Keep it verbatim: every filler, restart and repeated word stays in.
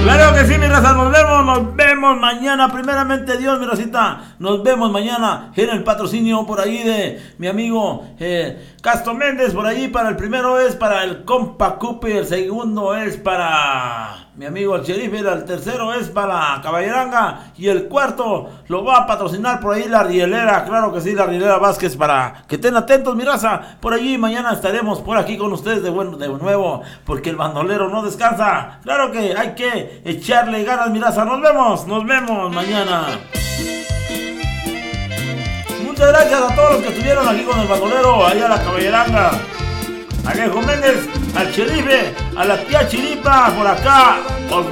Claro que sí, mi raza, nos vemos, nos vemos mañana, primeramente Dios, mi racita, nos vemos mañana en el patrocinio por ahí de mi amigo eh, Castro Méndez, por ahí para el primero es para el compa Cupi, el segundo es para mi amigo el sheriff, el tercero es para Caballeranga y el cuarto lo va a patrocinar por ahí la rielera, claro que sí, la rielera Vázquez, para que estén atentos, mi raza, por allí mañana estaremos por aquí con ustedes de, buen, de nuevo, porque el bandolero no descansa, claro que hay que echarle ganas, mi raza, nos vemos, nos vemos mañana. Muchas gracias a todos los que estuvieron aquí con el bandolero, allá a la Caballeranga, a Alejo Méndez, al Cherife, a la tía Chiripa, por acá,